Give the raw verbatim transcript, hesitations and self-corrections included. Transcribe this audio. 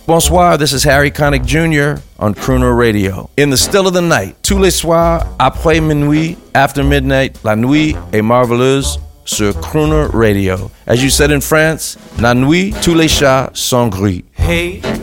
Bonsoir, this is Harry Connick Junior on Crooner Radio. In the still of the night, tous les soirs, après minuit, after midnight, la nuit est marveleuse sur Crooner Radio. As you said in France, la nuit, tous les chats sont gris. Hey.